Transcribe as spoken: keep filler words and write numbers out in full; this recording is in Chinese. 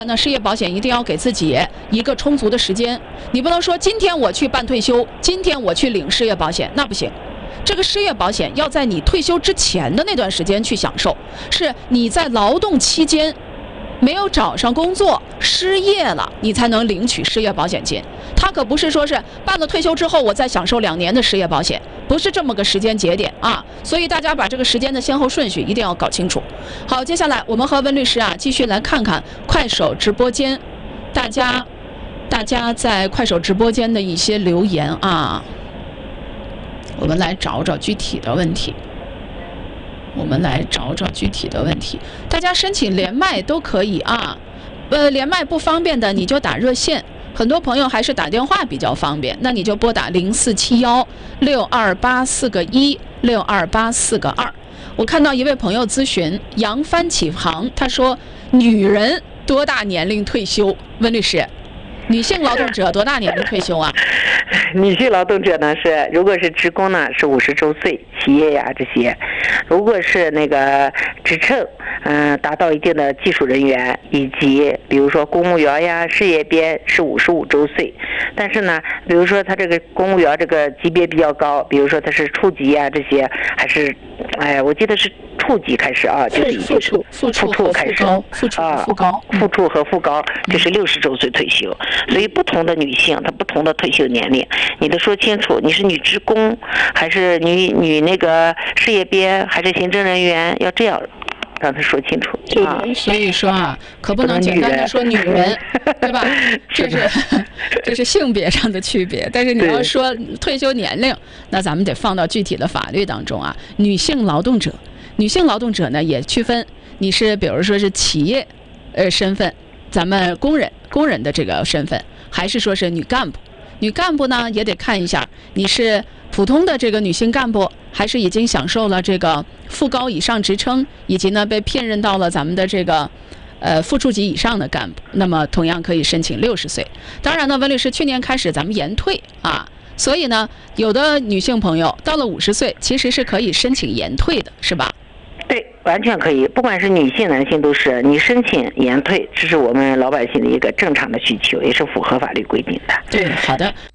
那失业保险一定要给自己一个充足的时间，你不能说今天我去办退休，今天我去领失业保险，那不行。这个失业保险要在你退休之前的那段时间去享受，是你在劳动期间没有找上工作，失业了，你才能领取失业保险金。它可不是说是办了退休之后我再享受两年的失业保险，不是这么个时间节点啊。所以大家把这个时间的先后顺序一定要搞清楚。好，接下来我们和温律师啊继续来看看快手直播间，大家大家在快手直播间的一些留言啊，我们来找找具体的问题。我们来找找具体的问题，大家申请连麦都可以啊，呃，连麦不方便的你就打热线，很多朋友还是打电话比较方便，那你就拨打零四七幺六二八四个一六二八四个二。我看到一位朋友咨询扬帆起航，他说女人多大年龄退休？温律师，女性劳动者多大年龄退休啊？ 女性劳动者呢是，如果是职工呢是五十周岁，企业呀这些；如果是那个职称，嗯、呃，达到一定的技术人员，以及比如说公务员呀、事业编是五十五周岁。但是呢，比如说他这个公务员这个级别比较高，比如说他是处级呀这些，还是，哎，我记得是处级开始啊，就是已经是副处处开始啊，副高， 副处和副高就是六十周岁退休。所以不同的女性，她不同的退休年龄，你得说清楚，你是女职工，还是女女那个事业编，还是行政人员，要这样让他说清楚啊。 所以说啊，可不能简单的说女人，对吧？这是这是性别上的区别。但是你要说退休年龄，那咱们得放到具体的法律当中啊。女性劳动者，女性劳动者呢也区分，你是比如说是企业呃身份，咱们工人工人的这个身份，还是说是女干部？女干部呢也得看一下，你是普通的这个女性干部，还是已经享受了这个副高以上职称，以及呢被聘任到了咱们的这个呃副处级以上的干部，那么同样可以申请六十岁。当然呢，温律师去年开始咱们延退啊，所以呢有的女性朋友到了五十岁其实是可以申请延退的，是吧？ 对，完全可以，不管是女性男性都是，你申请延退，这是我们老百姓的一个正常的需求，也是符合法律规定的。 对，好的。